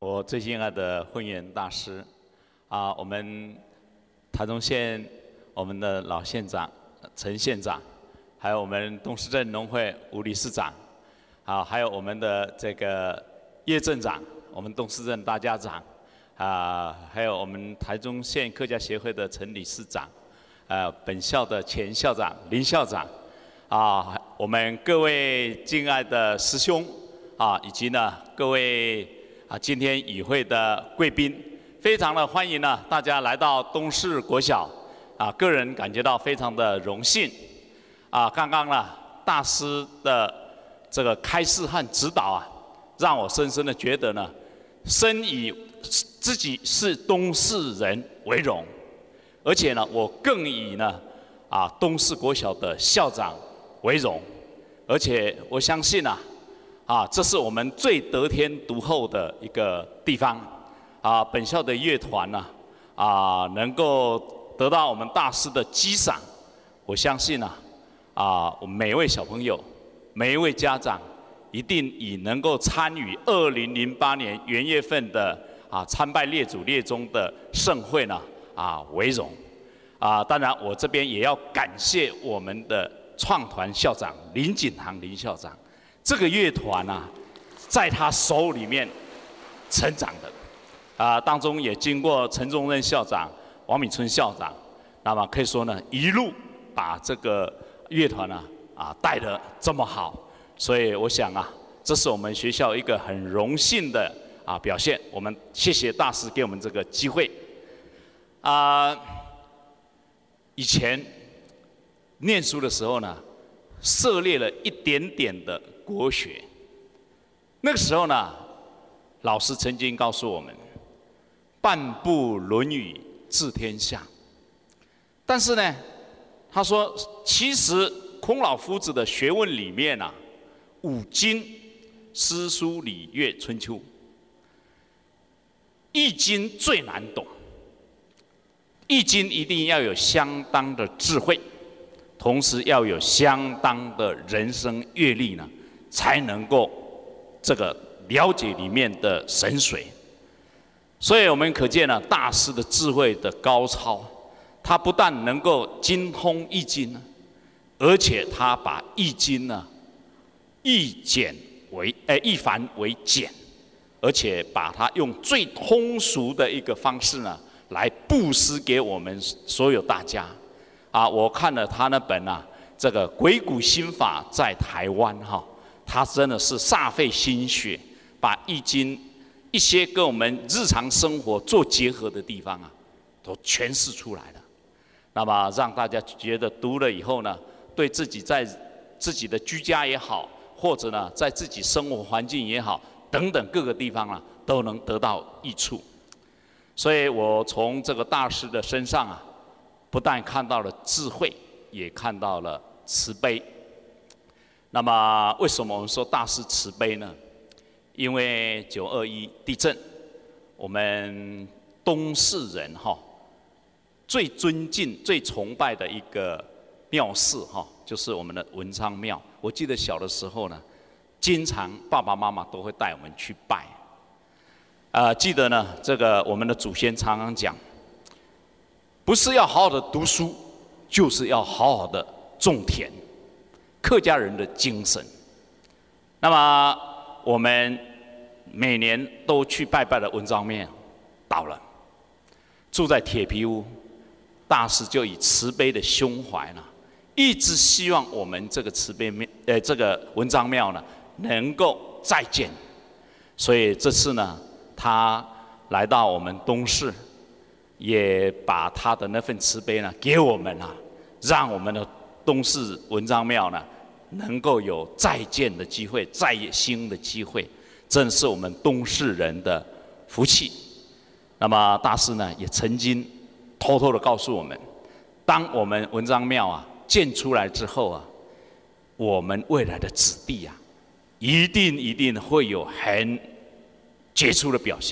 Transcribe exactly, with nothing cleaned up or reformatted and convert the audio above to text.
我最敬爱的慧远大师，啊，我们台中县我们的老县长陈县长，还有我们东势镇农会吴理事长，啊，还有我们的这个叶镇长，我们东势镇大家长，啊，还有我们台中县客家协会的陈理事长，呃，本校的前校长林校长，啊，我们各位敬爱的师兄，啊，以及呢各位。啊，今天与会的贵宾，非常的欢迎呢，大家来到东势国小，啊，个人感觉到非常的荣幸。啊，刚刚呢，大师的这个开示和指导啊，让我深深的觉得呢，深以自己是东势人为荣，而且呢，我更以呢，啊，东势国小的校长为荣，而且我相信啊。啊，这是我们最得天独厚的一个地方，啊，本校的乐团呢，啊，能够得到我们大师的激赏，我相信呢，啊，我们每一位小朋友，每一位家长，一定以能够参与二零零八年元月份的啊参拜列祖列宗的盛会呢，啊为荣，啊，当然我这边也要感谢我们的创团校长林锦堂林校长。这个乐团啊，在他手里面成长的，啊，当中也经过陈宗任校长、王敏春校长，那么可以说呢，一路把这个乐团呢，啊，带得这么好，所以我想啊，这是我们学校一个很荣幸的啊表现。我们谢谢大师给我们这个机会。啊，以前念书的时候呢，涉猎了一点点的国学，那个时候呢，老师曾经告诉我们：“半部《论语》治天下。”但是呢，他说，其实孔老夫子的学问里面啊，五经、诗、书、礼、乐、春秋，《易经》最难懂，《易经》一定要有相当的智慧。同时要有相当的人生阅历呢，才能够这个了解里面的神髓。所以我们可见呢，大师的智慧的高超，他不但能够精通易经呢，而且他把易经呢，易简为诶易繁为简，而且把它用最通俗的一个方式呢，来布施给我们所有大家。啊，我看了他那本啊，这个《鬼谷心法》在台湾哈，他真的是煞费心血，把《易经》一些跟我们日常生活做结合的地方啊，都诠释出来了。那么让大家觉得读了以后呢，对自己在自己的居家也好，或者呢在自己生活环境也好，等等各个地方啊，都能得到益处。所以我从这个大师的身上啊，不但看到了智慧，也看到了慈悲。那么，为什么我们说大师慈悲呢？因为九二一地震，我们东势人哈，最尊敬、最崇拜的一个庙寺哈，就是我们的文昌庙。我记得小的时候呢，经常爸爸妈妈都会带我们去拜。呃，记得呢，这个我们的祖先常常讲，不是要好好的读书，就是要好好的种田，客家人的精神。那么我们每年都去拜拜的文章庙倒了，住在铁皮屋，大师就以慈悲的胸怀呢，一直希望我们这个慈悲庙，呃，这个文章庙呢能够再建。所以这次呢，他来到我们东势。也把他的那份慈悲呢给我们啊，让我们的东势文章庙呢能够有再建的机会、再兴的机会，真是我们东势人的福气。那么大师呢也曾经偷偷的告诉我们，当我们文章庙啊建出来之后啊，我们未来的子弟啊，一定一定会有很杰出的表现。